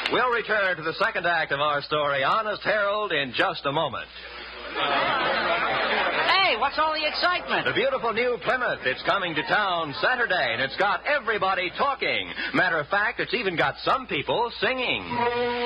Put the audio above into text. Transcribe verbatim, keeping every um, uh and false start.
We'll return to the second act of our story, Honest Harold, in just a moment. Hey, what's all the excitement? The beautiful new Plymouth. It's coming to town Saturday, and it's got everybody talking. Matter of fact, it's even got some people singing.